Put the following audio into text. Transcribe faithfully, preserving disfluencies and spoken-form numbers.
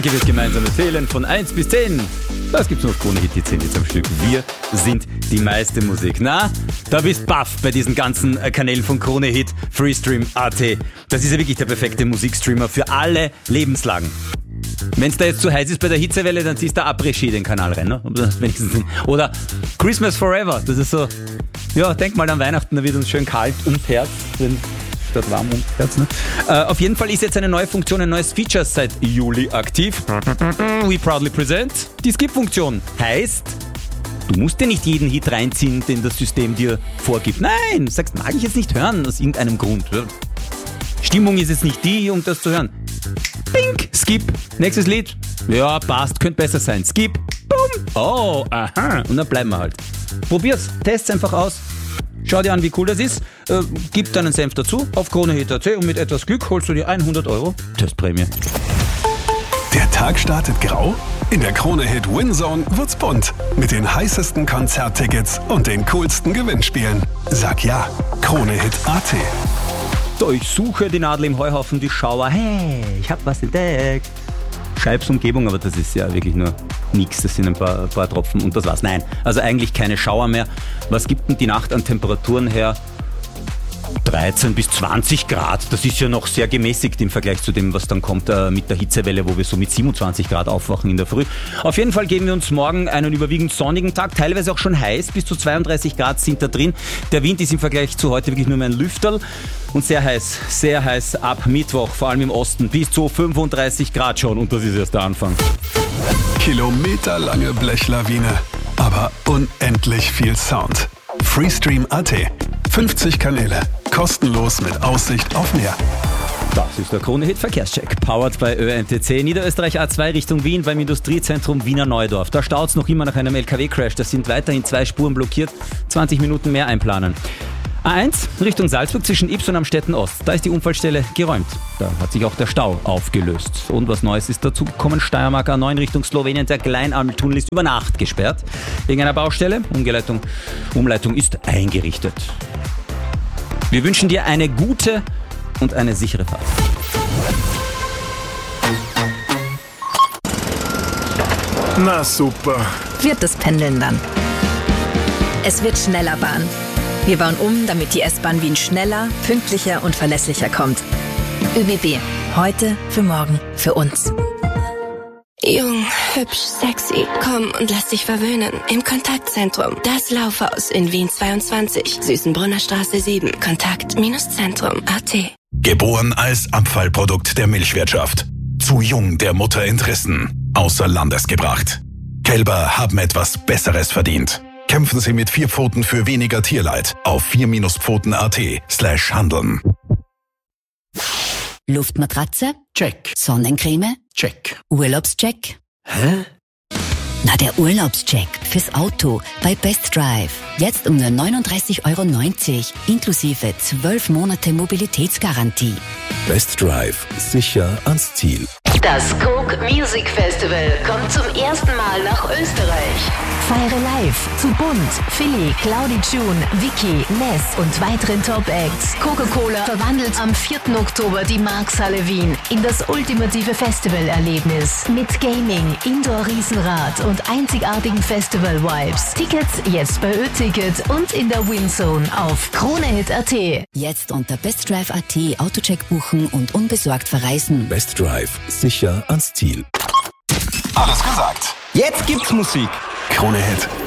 Wird gemeinsam erzählen von eins bis zehn. Das gibt's nur auf Krone Hit, die zehn jetzt am Stück. Wir sind die meiste Musik. Na, da bist baff bei diesen ganzen Kanälen von Krone Hit, Freestream Punkt a t. Das ist ja wirklich der perfekte Musikstreamer für alle Lebenslagen. Wenn es da jetzt zu heiß ist bei der Hitzewelle, dann ziehst du Après-Ski den Kanal rein. Ne? Oder Christmas Forever. Das ist so, ja, denk mal an Weihnachten, da wird uns schön kalt ums Herz. Statt warm ums Herz. Ne? Äh, auf jeden Fall ist jetzt eine neue Funktion, ein neues Feature seit Juli aktiv. We proudly present. Die Skip-Funktion heißt, du musst dir nicht jeden Hit reinziehen, den das System dir vorgibt. Nein, du sagst, mag ich jetzt nicht hören, aus irgendeinem Grund. Stimmung ist jetzt nicht die, um das zu hören. Pink, Skip. Nächstes Lied. Ja, passt, könnte besser sein. Skip. Boom. Oh, aha. Und dann bleiben wir halt. Probier's, test's einfach aus. Schau dir an, wie cool das ist. Äh, gib deinen Senf dazu auf Krone Hit Punkt a t und mit etwas Glück holst du dir hundert Euro Testprämie. Der Tag startet grau? In der Krone Hit Winzone wird's bunt. Mit den heißesten Konzerttickets und den coolsten Gewinnspielen. Sag ja, Krone Hit Punkt a t. So, ich suche die Nadel im Heuhaufen, die Schauer. Hey, ich hab was entdeckt. Scheibsumgebung, aber das ist ja wirklich nur nichts. Das sind ein paar, ein paar Tropfen und das war's. Nein, also eigentlich keine Schauer mehr. Was gibt denn die Nacht an Temperaturen her? dreizehn bis zwanzig Grad. Das ist ja noch sehr gemäßigt im Vergleich zu dem, was dann kommt äh, mit der Hitzewelle, wo wir so mit siebenundzwanzig Grad aufwachen in der Früh. Auf jeden Fall geben wir uns morgen einen überwiegend sonnigen Tag, teilweise auch schon heiß, bis zu zweiunddreißig Grad sind da drin. Der Wind ist im Vergleich zu heute wirklich nur mehr ein Lüfterl und sehr heiß, sehr heiß ab Mittwoch, vor allem im Osten, bis zu fünfunddreißig Grad schon und das ist erst der Anfang. Kilometerlange Blechlawine, aber unendlich viel Sound. Freestream Punkt a t. fünfzig Kanäle, kostenlos mit Aussicht auf Meer. Das ist der Krone Hit Verkehrscheck, powered bei Ö N T C. Niederösterreich A zwei Richtung Wien beim Industriezentrum Wiener Neudorf. Da staut's noch immer nach einem L K W-Crash. Da sind weiterhin zwei Spuren blockiert. zwanzig Minuten mehr einplanen. A eins Richtung Salzburg zwischen Ybbs und Amstetten Ost. Da ist die Unfallstelle geräumt. Da hat sich auch der Stau aufgelöst. Und was Neues ist dazu gekommen. Steiermark A neun Richtung Slowenien. Der Kleinalmtunnel ist über Nacht gesperrt. Wegen einer Baustelle. Umleitung, Umleitung ist eingerichtet. Wir wünschen dir eine gute und eine sichere Fahrt. Na super. Wird das Pendeln dann? Es wird schneller Bahn. Wir bauen um, damit die S-Bahn Wien schneller, pünktlicher und verlässlicher kommt. Ö B B. Heute, für morgen, für uns. Jung, hübsch, sexy. Komm und lass dich verwöhnen. Im Kontaktzentrum. Das Laufhaus in Wien zweiundzwanzig. Süßenbrunner Straße sieben. Kontakt Zentrum Punkt a t. Geboren als Abfallprodukt der Milchwirtschaft. Zu jung der Mutter entrissen. Außer Landes gebracht. Kälber haben etwas Besseres verdient. Kämpfen Sie mit vier Pfoten für weniger Tierleid auf vier Pfoten Punkt a t slash handeln. Luftmatratze? Check. Sonnencreme? Check. Urlaubscheck? Hä? Na, der Urlaubscheck fürs Auto bei Best Drive. Jetzt um nur neununddreißig Euro neunzig, inklusive zwölf Monate Mobilitätsgarantie. Best Drive. Sicher ans Ziel. Das Coke Music Festival kommt zum ersten Mal nach Österreich. Feiere live zu Bunt, Philly, Claudi June, Vicky, Ness und weiteren Top-Acts. Coca-Cola verwandelt am vierten Oktober die Markshalle Wien in das ultimative Festivalerlebnis. Mit Gaming, Indoor-Riesenrad und einzigartigen Festival-Vibes. Tickets jetzt bei Ö-Ticket und in der Winzone auf Kronehit Punkt a t. Jetzt unter bestdrive Punkt a t Autocheck buchen und unbesorgt verreisen. Best Drive. Sicher ans Ziel. Alles gesagt. Jetzt gibt's Musik. Krone Hit.